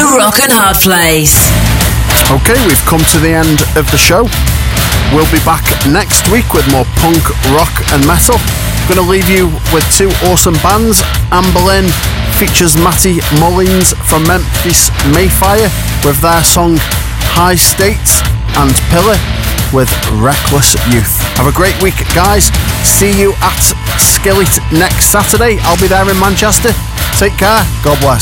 The Rock and Hard Place. Okay, we've come to the end of the show. We'll be back next week with more punk, rock and metal. Going to leave you with two awesome bands. Anberlin features Matty Mullins from Memphis Mayfire with their song High States, and Pillar with Reckless Youth. Have a great week, guys. See you at Skillet next Saturday. I'll be there in Manchester. Take care. God bless.